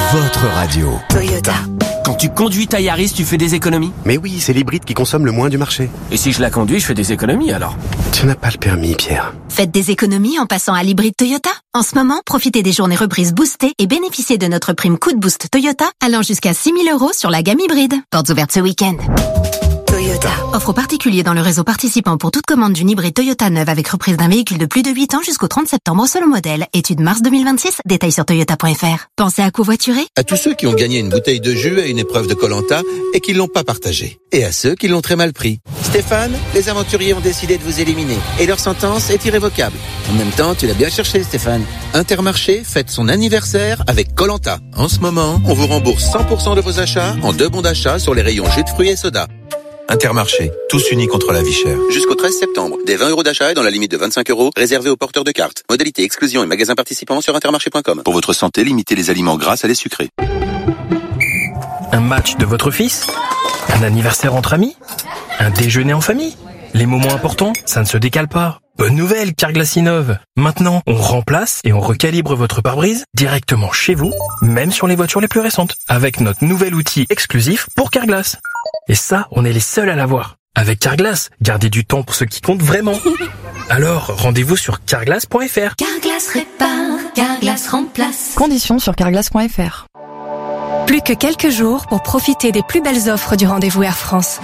votre radio. Toyota. Quand tu conduis ta Yaris, tu fais des économies? Mais oui, c'est l'hybride qui consomme le moins du marché. Et si je la conduis, je fais des économies alors? Tu n'as pas le permis, Pierre. Faites des économies en passant à l'hybride Toyota. En ce moment, profitez des journées reprises boostées et bénéficiez de notre prime coup de boost Toyota allant jusqu'à 6 000 € sur la gamme hybride. Portes ouvertes ce week-end. Toyota. Offre aux particuliers dans le réseau participant pour toute commande d'une hybride Toyota neuve avec reprise d'un véhicule de plus de 8 ans jusqu'au 30 septembre selon modèle. Étude mars 2026. Détails sur toyota.fr. Pensez à covoiturer? À tous ceux qui ont gagné une bouteille de jus à une épreuve de Koh-Lanta et qui l'ont pas partagée. Et à ceux qui l'ont très mal pris. Stéphane, les aventuriers ont décidé de vous éliminer. Et leur sentence est irrévocable. En même temps, tu l'as bien cherché, Stéphane. Intermarché fête son anniversaire avec Koh-Lanta. En ce moment, on vous rembourse 100% de vos achats en 2 bons d'achat sur les rayons jus de fruits et soda. Intermarché, tous unis contre la vie chère. Jusqu'au 13 septembre, des 20 € d'achat et dans la limite de 25 € réservés aux porteurs de cartes. Modalité exclusion et magasins participants sur intermarché.com. Pour votre santé, limitez les aliments gras à les sucrés. Un match de votre fils? Un anniversaire entre amis? Un déjeuner en famille? Les moments importants, ça ne se décale pas. Bonne nouvelle, Carglass innove. Maintenant, on remplace et on recalibre votre pare-brise directement chez vous, même sur les voitures les plus récentes, avec notre nouvel outil exclusif pour Carglass. Et ça, on est les seuls à l'avoir. Avec Carglass, gardez du temps pour ce qui compte vraiment. Alors, rendez-vous sur carglass.fr. Carglass répare, Carglass remplace. Conditions sur carglass.fr. Plus que quelques jours pour profiter des plus belles offres du rendez-vous Air France.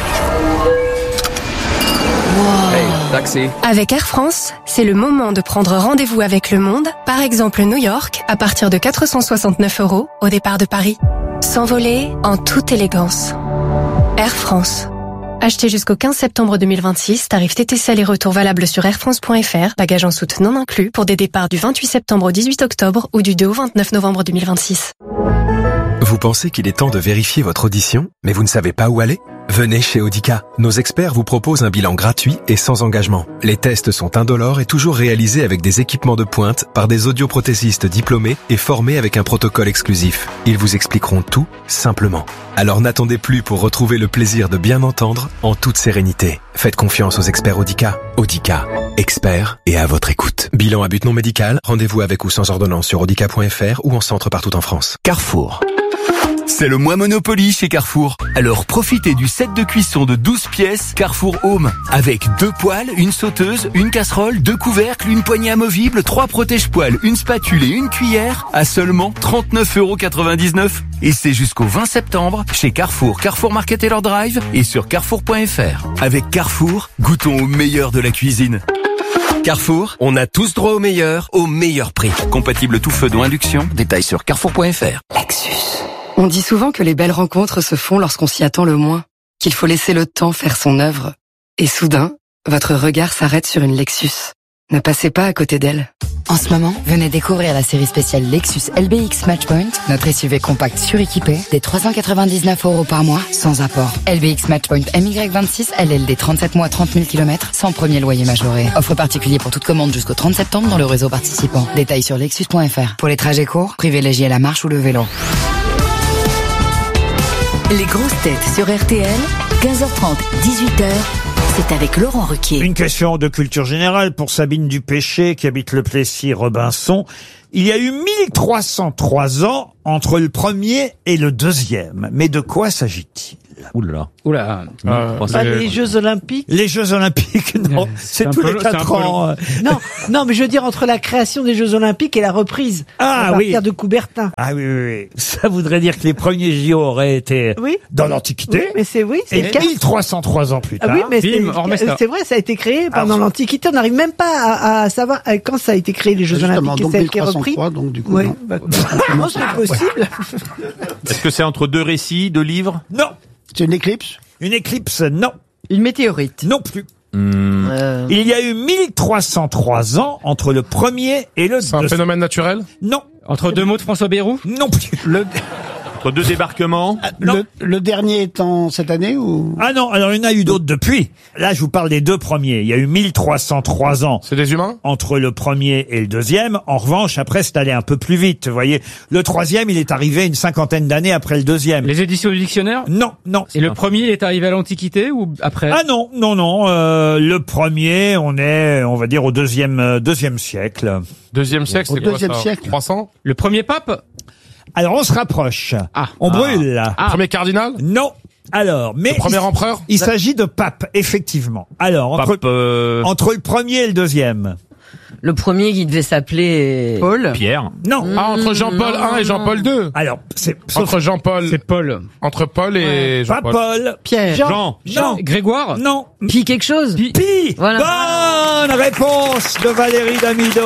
Hey, taxi. Avec Air France, c'est le moment de prendre rendez-vous avec le monde, par exemple New York, à partir de 469 € au départ de Paris. S'envoler en toute élégance. Air France. Achetez jusqu'au 15 septembre 2026, tarif TTC aller-retour valable sur airfrance.fr, bagages en soute non inclus pour des départs du 28 septembre au 18 octobre ou du 2 au 29 novembre 2026. Vous pensez qu'il est temps de vérifier votre audition, mais vous ne savez pas où aller? Venez chez Audica. Nos experts vous proposent un bilan gratuit et sans engagement. Les tests sont indolores et toujours réalisés avec des équipements de pointe par des audioprothésistes diplômés et formés avec un protocole exclusif. Ils vous expliqueront tout simplement. Alors n'attendez plus pour retrouver le plaisir de bien entendre en toute sérénité. Faites confiance aux experts Audica. Audica, experts et à votre écoute. Bilan à but non médical, rendez-vous avec ou sans ordonnance sur audica.fr ou en centre partout en France. Carrefour. C'est le mois Monopoly chez Carrefour. Alors profitez du set de cuisson de 12 pièces Carrefour Home. Avec 2 poêles, une sauteuse, une casserole, 2 couvercles, une poignée amovible, 3 protège-poêles, une spatule et une cuillère à seulement 39,99 €. Et c'est jusqu'au 20 septembre chez Carrefour, Carrefour Market et leur Drive et sur carrefour.fr. Avec Carrefour, goûtons au meilleur de la cuisine. Carrefour, on a tous droit au meilleur prix. Compatible tout feu d'eau induction, détails sur carrefour.fr. Lexus. On dit souvent que les belles rencontres se font lorsqu'on s'y attend le moins, qu'il faut laisser le temps faire son œuvre. Et soudain, votre regard s'arrête sur une Lexus. Ne passez pas à côté d'elle. En ce moment, venez découvrir la série spéciale Lexus LBX Matchpoint, notre SUV compact suréquipé, des 399 € par mois, sans apport. LBX Matchpoint MY26, LLD 37 mois, 30 000 km, sans premier loyer majoré. Offre particulier pour toute commande jusqu'au 30 septembre dans le réseau participant. Détails sur lexus.fr. Pour les trajets courts, privilégiez la marche ou le vélo. Les grosses têtes sur RTL, 15h30, 18h. C'est avec Laurent Ruquier. Une question de culture générale pour Sabine Dupéché qui habite le Plessis-Robinson. Il y a eu 1303 ans entre le premier et le deuxième. Mais de quoi s'agit-il? Oula. Les Jeux Olympiques. Les Jeux Olympiques, non. C'est tous les 4 ans. Non, mais je veux dire entre la création des Jeux Olympiques et la reprise. À partir de Coubertin. Ah oui. Ça voudrait dire que les premiers JO auraient été dans l'Antiquité. Oui, mais c'est et 1303 ans plus tard. Ah oui, mais c'est vrai, ça a été créé pendant l'Antiquité. On n'arrive même pas à savoir quand ça a été créé les Jeux Olympiques. Donc ça a été repris. Donc du coup, oui. Non, c'est possible. Est-ce que c'est entre 2 récits, 2 livres? Non. C'est une éclipse? Une éclipse, non. Une météorite? Non plus. Il y a eu 1303 ans entre le premier et le deuxième. C'est un phénomène naturel? Non. Entre 2 mots de François Bayrou? Non plus. Entre 2 débarquements? Le dernier étant cette année ou? Ah non, alors il y en a eu d'autres depuis. Là, je vous parle des 2 premiers. Il y a eu 1303 ans. C'est des humains? Entre le premier et le deuxième. En revanche, après, c'est allé un peu plus vite. Vous voyez, le troisième, il est arrivé une 50aine d'années après le deuxième. Les éditions du dictionnaire? Non. Et le premier, il est arrivé à l'Antiquité ou après? Ah non. Le premier, on va dire, au deuxième siècle. Deuxième siècle, c'est quoi ça? 300? Le premier pape? Alors, on se rapproche. On brûle, là. Premier cardinal? Non. Alors, mais... Le premier empereur? Il s'agit de pape, effectivement. Alors, entre le premier et le deuxième. Le premier qui devait s'appeler... Paul? Pierre. Non. Entre Jean-Paul I et Jean-Paul II. Alors, entre Jean-Paul. C'est Paul. Entre Paul et Pas Jean-Paul. Paul. Pierre. Jean. Non. Grégoire? Non. Pi quelque chose? Pi. Voilà. Bonne réponse de Valérie Damido.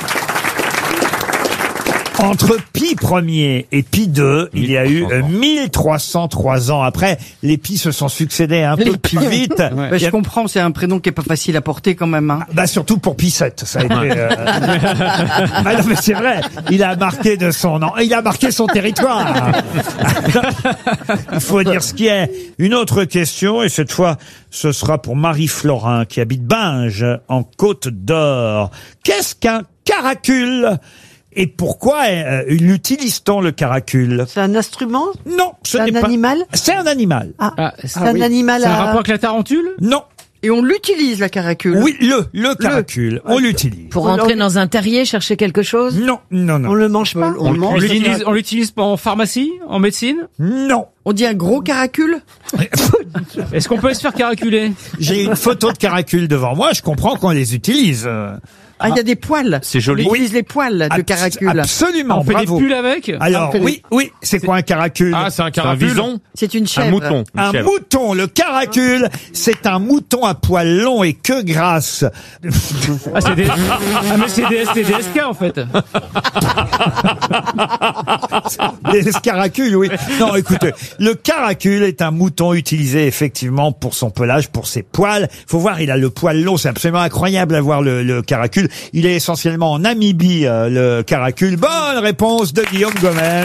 Entre Pi Ier et Pi II, il y a eu 1303 ans. Après, les Pi se sont succédés un peu plus vite. Ouais. Je comprends, c'est un prénom qui est pas facile à porter quand même. Hein. Bah surtout pour Pi VII, ça a été. Ah non mais c'est vrai, il a marqué de son nom, il a marqué son territoire. Il faut dire ce qui est. Une autre question et cette fois, ce sera pour Marie Florin qui habite Binge en Côte d'Or. Qu'est-ce qu'un caracule? Et pourquoi l'utilise-t-on, le caracule? C'est un instrument? Non, ce n'est C'est un pas. animal? C'est un animal. C'est un animal C'est un à... rapport avec la tarentule? Non. Et on l'utilise, la caracule? Oui, le caracule, on l'utilise. Pour rentrer dans un terrier, chercher quelque chose? Non. On le mange pas? On l'utilise en pharmacie? En médecine? Non. On dit un gros caracule? Est-ce qu'on peut se faire caraculer? J'ai une photo de caracule devant moi, je comprends qu'on les utilise. Ah, il y a des poils. C'est joli. On utilise les poils de caracule. Absolument, On fait bravo. des pulls avec? Alors, oui, c'est quoi un caracule? Ah, c'est un caracule. Vison. C'est une chèvre. Un mouton. Un chèvre. mouton, le caracule, c'est un mouton à poils longs et queue grasse. Ah, c'est des... ah, mais c'est des STDSK, en fait. Les caracules, oui. Non, écoutez, le caracule est un mouton utilisé effectivement pour son pelage, pour ses poils. Faut voir, il a le poil long, c'est absolument incroyable à voir le caracule. Il est essentiellement en Namibie, le caracule. Bonne réponse de Guillaume Gomez.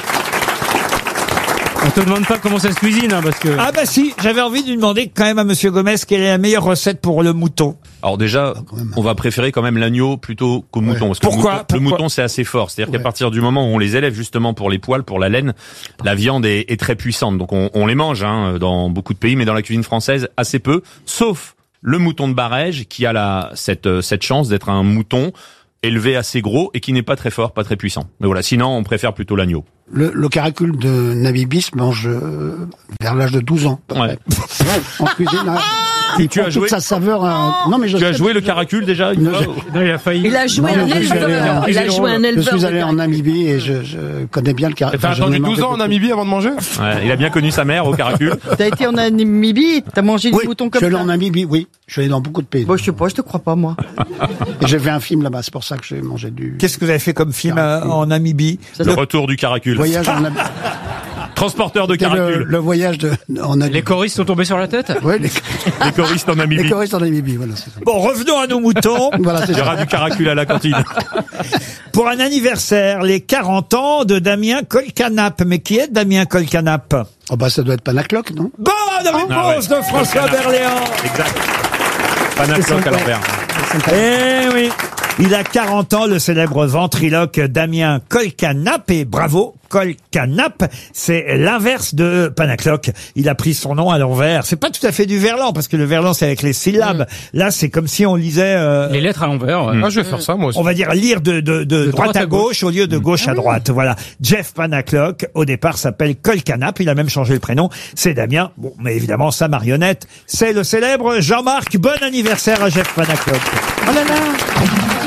On te demande pas comment ça se cuisine, hein, parce que... Ah bah si, j'avais envie de lui demander quand même à Monsieur Gomez quelle est la meilleure recette pour le mouton. Alors déjà, on va préférer quand même l'agneau plutôt qu'au mouton. Parce que Pourquoi le mouton, c'est assez fort. C'est-à-dire qu'à partir du moment où on les élève justement pour les poils, pour la laine, la viande est très puissante. Donc on les mange dans beaucoup de pays, mais dans la cuisine française, assez peu. Sauf le mouton de Barège qui a cette chance d'être un mouton élevé assez gros et qui n'est pas très fort, pas très puissant. Mais voilà, sinon on préfère plutôt l'agneau. Le caracule de Namibie se mange vers l'âge de 12 ans. Ouais. En cuisine. Tu as joué sa saveur. Non, mais tu as joué le caracule déjà une fois? Non, il a failli. Il a joué un éleveur. Il a joué un éleveur. Je suis allé en Namibie et je connais bien le caracule. T'as attendu 12 ans en Namibie avant de manger? Ouais, il a bien connu sa mère au caracule. T'as été en Namibie, t'as mangé Oui, du mouton je comme suis allé ça? en Namibie, oui. Je suis allé dans beaucoup de pays. Bon, je sais pas, je te crois pas, moi. Et j'ai fait un film là-bas, c'est pour ça que j'ai mangé du... Qu'est-ce que vous avez fait comme film en Namibie? Le retour du caracule. Voyage en Namibie. Transporteur de caracule. Le voyage en Namibie. Les choristes sont tombés sur la tête? Oui, Les choristes en Namibie. les choristes en Namibie, voilà, c'est ça. Bon, revenons à nos moutons. Voilà, c'est Il y aura ça. du caracule à la cantine. Pour un anniversaire, les 40 ans de Damien Colcanap. Mais qui est Damien Colcanap? Oh bah ça doit être Panacloc, non? Bonne réponse de François Berléand. Exact. Panacloc à l'envers. Eh oui. Il a 40 ans, le célèbre ventriloque Damien Colcanap, et bravo, Colcanap, c'est l'inverse de Panacloc. Il a pris son nom à l'envers. C'est pas tout à fait du verlan, parce que le verlan c'est avec les syllabes. Là, c'est comme si on lisait... Les lettres à l'envers. Ouais. Ah, je vais faire ça, moi aussi. On va dire lire de droite à gauche au lieu de gauche à droite. Voilà. Jeff Panacloc, au départ, s'appelle Colcanap. Il a même changé le prénom. C'est Damien. Bon, mais évidemment, sa marionnette, c'est le célèbre Jean-Marc. Bon anniversaire à Jeff Panacloc. Oh là là!